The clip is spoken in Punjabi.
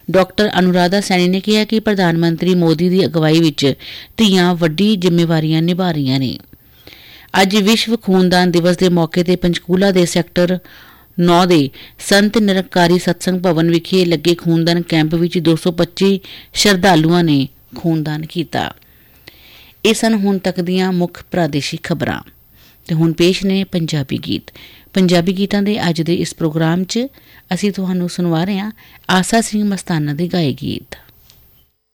ਡਾਕਟਰ ਅਨੁਰਾਧਾ ਸੈਣੀ ਨੇ ਕਿਹਾ ਕਿ ਪ੍ਰਧਾਨ ਮੰਤਰੀ ਮੋਦੀ ਦੀ ਅਗਵਾਈ ਵਿੱਚ ਧੀਆਂ ਵੱਡੀ ਜ਼ਿੰਮੇਵਾਰੀਆਂ ਨਿਭਾ ਰਹੀਆਂ ਨੇ। ਅੱਜ ਵਿਸ਼ਵ ਖੂਨਦਾਨ ਦਿਵਸ ਦੇ ਮੌਕੇ ਤੇ ਪੰਚਕੂਲਾ ਦੇ ਸੈਕਟਰ 9 ਦੇ ਸੰਤ ਨਿਰੰਕਾਰੀ ਸਤਸੰਗ ਭਵਨ ਵਿਖੇ ਲੱਗੇ ਖੂਨਦਾਨ ਕੈਂਪ ਵਿੱਚ 225 ਸ਼ਰਧਾਲੂਆਂ ਨੇ ਖੂਨਦਾਨ ਕੀਤਾ। ਇਹ ਸਨ ਹੁਣ ਤੱਕ ਦੀਆਂ ਮੁੱਖ ਪ੍ਰਾਦੇਸ਼ਿਕ ਖਬਰਾਂ ਤੇ ਹੁਣ ਪੇਸ਼ ਨੇ ਪੰਜਾਬੀ ਗੀਤ। ਪੰਜਾਬੀ ਗੀਤਾਂ ਦੇ ਅੱਜ ਦੇ ਇਸ ਪ੍ਰੋਗਰਾਮ 'ਚ ਅਸੀਂ ਤੁਹਾਨੂੰ ਸੁਣਵਾ ਰਹੇ ਹਾਂ ਆਸਾ ਸਿੰਘ ਮਸਤਾਨਾ ਦੇ ਗਾਏ ਗੀਤ।